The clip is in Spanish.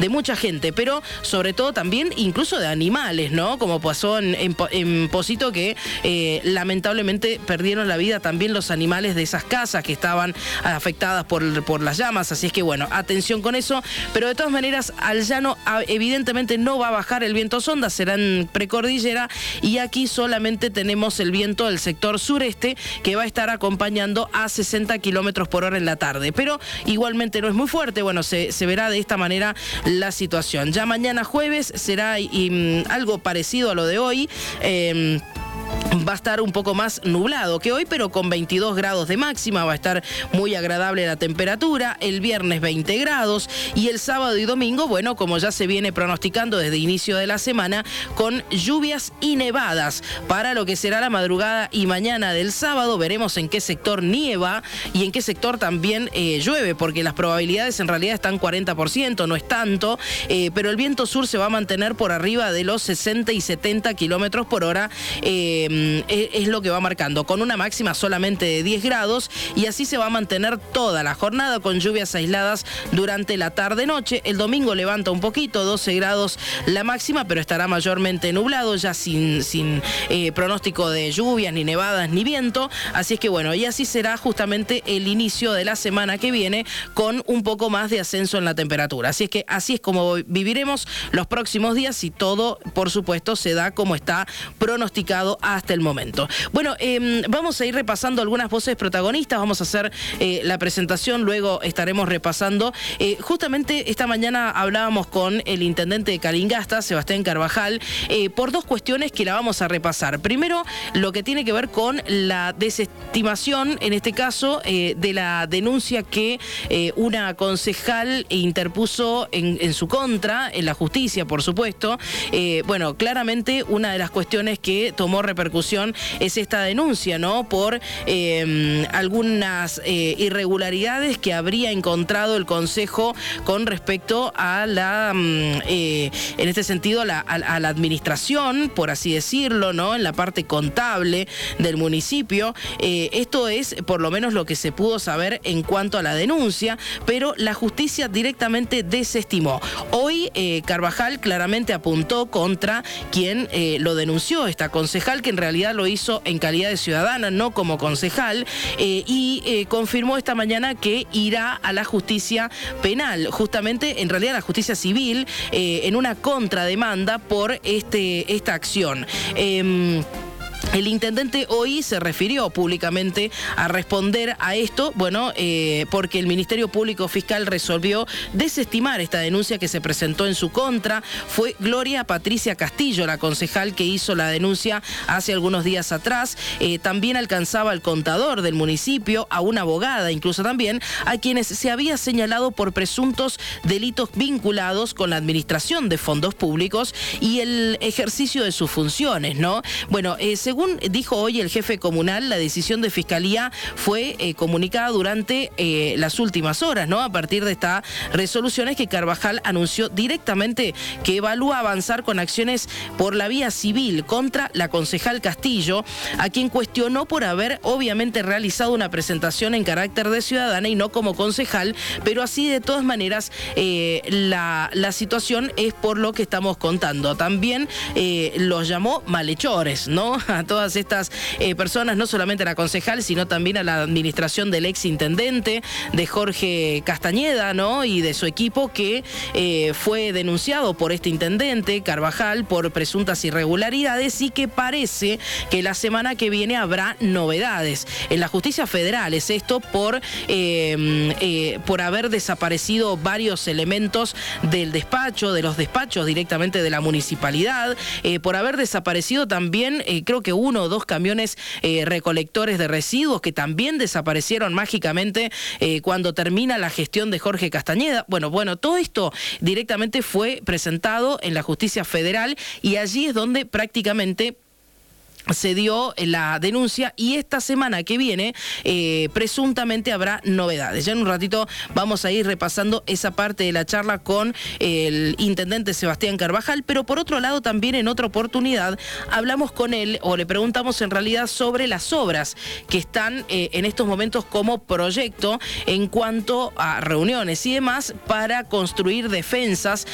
de mucha gente, pero sobre todo también incluso de animales, ¿no? Como pasó en Pocito, que lamentablemente perdieron la vida también los animales de esas casas que estaban afectadas por las llamas. Así es que bueno, atención con eso, pero de todas maneras al llano evidentemente no va a bajar el viento sonda, será en precordillera, y aquí solamente tenemos el viento del sector sureste que va a estar acompañando a 60 kilómetros por hora en la tarde, pero igualmente no es muy fuerte. Bueno, se verá de esta manera la situación. Ya mañana jueves será algo parecido a lo de hoy. Va a estar un poco más nublado que hoy, pero con 22 grados de máxima, va a estar muy agradable la temperatura. El viernes 20 grados y el sábado y domingo, bueno, como ya se viene pronosticando desde inicio de la semana, con lluvias y nevadas para lo que será la madrugada y mañana del sábado. Veremos en qué sector nieva y en qué sector también llueve, porque las probabilidades en realidad están 40%, no es tanto, pero el viento sur se va a mantener por arriba de los 60 y 70 kilómetros por hora. Es lo que va marcando, con una máxima solamente de 10 grados, y así se va a mantener toda la jornada con lluvias aisladas durante la tarde-noche. El domingo levanta un poquito, 12 grados la máxima, pero estará mayormente nublado, ya sin pronóstico de lluvias, ni nevadas, ni viento. Así es que bueno, y así será justamente el inicio de la semana que viene, con un poco más de ascenso en la temperatura. Así es que así es como viviremos los próximos días, y todo, por supuesto, se da como está pronosticado hasta el momento. Bueno, vamos a ir repasando algunas voces protagonistas, vamos a hacer la presentación, luego estaremos repasando. Justamente esta mañana hablábamos con el intendente de Calingasta, Sebastián Carvajal, por dos cuestiones que la vamos a repasar. Primero, lo que tiene que ver con la desestimación, en este caso, de la denuncia que una concejal interpuso en su contra, en la justicia, por supuesto. Bueno, claramente una de las cuestiones que tomó repercusión es esta denuncia, ¿no? Por algunas irregularidades que habría encontrado el Consejo con respecto a la, en este sentido, a la administración, por así decirlo, ¿no? En la parte contable del municipio. Esto es por lo menos lo que se pudo saber en cuanto a la denuncia, pero la justicia directamente desestimó. Hoy Carvajal claramente apuntó contra quien lo denunció, esta concejal, que en realidad lo hizo en calidad de ciudadana, no como concejal, y confirmó esta mañana que irá a la justicia penal, justamente en realidad a la justicia civil, en una contrademanda por esta acción. El intendente hoy se refirió públicamente a responder a esto, bueno, porque el Ministerio Público Fiscal resolvió desestimar esta denuncia que se presentó en su contra. Fue Gloria Patricia Castillo, la concejal que hizo la denuncia hace algunos días atrás. También alcanzaba al contador del municipio, a una abogada incluso también, a quienes se había señalado por presuntos delitos vinculados con la administración de fondos públicos y el ejercicio de sus funciones, ¿no? Bueno, según dijo hoy el jefe comunal, la decisión de Fiscalía fue comunicada durante las últimas horas, ¿no? A partir de estas resoluciones que Carvajal anunció directamente que evalúa avanzar con acciones por la vía civil contra la concejal Castillo, a quien cuestionó por haber obviamente realizado una presentación en carácter de ciudadana y no como concejal, pero así de todas maneras la situación es por lo que estamos contando. También los llamó malhechores, ¿no? A todas estas personas, no solamente a la concejal, sino también a la administración del ex intendente, de Jorge Castañeda, ¿no? Y de su equipo, que fue denunciado por este intendente, Carvajal, por presuntas irregularidades, y que parece que la semana que viene habrá novedades. En la justicia federal es esto por haber desaparecido varios elementos del despacho, de los despachos directamente de la municipalidad, por haber desaparecido también, creo que 1 o 2 camiones recolectores de residuos que también desaparecieron mágicamente cuando termina la gestión de Jorge Castañeda. Bueno, todo esto directamente fue presentado en la justicia federal, y allí es donde prácticamente se dio la denuncia, y esta semana que viene presuntamente habrá novedades. Ya en un ratito vamos a ir repasando esa parte de la charla con el intendente Sebastián Carvajal, pero por otro lado también en otra oportunidad hablamos con él, o le preguntamos en realidad, sobre las obras que están en estos momentos como proyecto en cuanto a reuniones y demás para construir defensas